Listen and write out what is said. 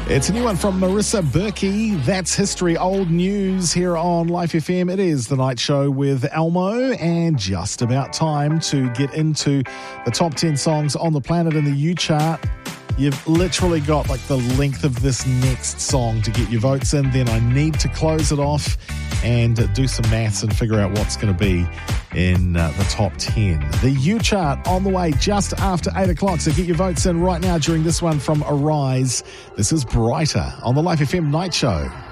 It's a new one from Marissa Berkey. That's history, old news here on Life FM. It is the night show with Elmo, and just about time to get into the top 10 songs on the planet in the U chart. You've literally got like the length of this next song to get your votes in. Then I need to close it off and do some maths and figure out what's going to be in the top 10. The U chart on the way just after 8 o'clock. So get your votes in right now during this one from Arise. This is Brighter on the Life FM Night Show.